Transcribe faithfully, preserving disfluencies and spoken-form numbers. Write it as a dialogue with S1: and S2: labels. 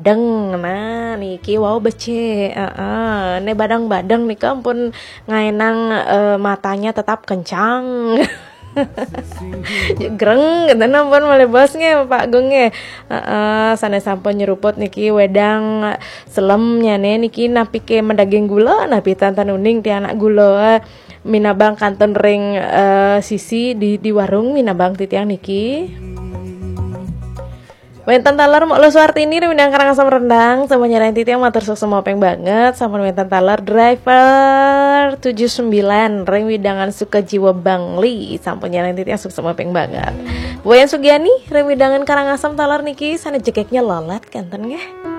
S1: badang. Nah niki wow bece, uh, ne badang-badang nih ampun ngaenang uh, matanya tetap kencang. Greng gitu nampun malih bosnya Pak Gongnya. Heeh, sana sampun nyeruput niki wedang selemnya nih niki napike mendaging gula napi tantan uning ti anak gula. Minabang kanton ring uh, sisi di di warung minabang titiang niki. Wenten talar mau lo Suartini remindang Karangasem Rendang semuanya lain titiang matur sok semua peng banget sama wenten talar driver tujuh sembilan remidangan suka jiwa Bangli sampun lain titiang sok semua peng banget. Boyan Sugiani remidangan Karangasem talar niki sana jekeknya lolat kanten ya.